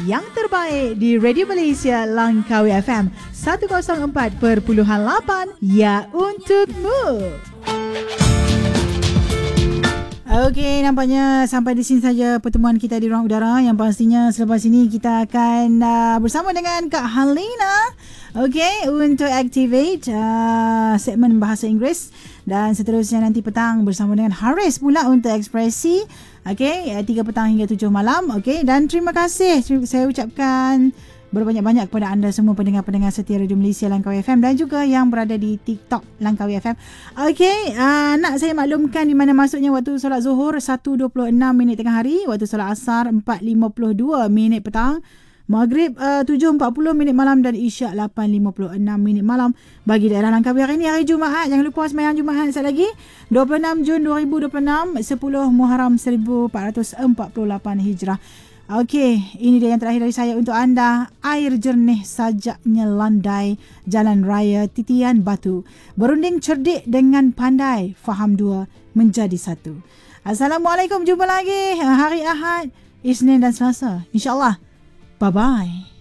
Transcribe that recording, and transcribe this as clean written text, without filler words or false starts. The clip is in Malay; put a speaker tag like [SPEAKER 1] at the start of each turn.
[SPEAKER 1] yang terbaik di Radio Malaysia Langkawi FM 104.8, ya untukmu. Okey, nampaknya sampai di sini saja pertemuan kita di ruang udara. Yang pastinya selepas ini kita akan bersama dengan Kak Halina. Okey, untuk activate segmen bahasa Inggeris. Dan seterusnya nanti petang bersama dengan Haris pula untuk ekspresi. Okey, 3 petang hingga 7 malam. Okey, dan terima kasih saya ucapkan berbanyak-banyak kepada anda semua pendengar-pendengar setia Radio Malaysia Langkawi FM dan juga yang berada di TikTok Langkawi FM. Okey, nak saya maklumkan di mana masuknya waktu solat Zuhur 1.26 minit tengah hari, waktu solat Asar 4.52 minit petang, Maghrib 7.40 minit malam dan Isyak 8.56 minit malam bagi daerah Langkawi. Hari ini hari Jumaat, jangan lupa sembahyang Jumaat sekali lagi, 26 Jun 2026, 10 Muharram 1448 Hijrah. Okey, ini dia yang terakhir dari saya untuk anda. Air jernih sajaknya landai, jalan raya titian batu, berunding cerdik dengan pandai, faham dua menjadi satu. Assalamualaikum, jumpa lagi hari Ahad, Isnin dan Selasa, InsyaAllah. Bye-bye.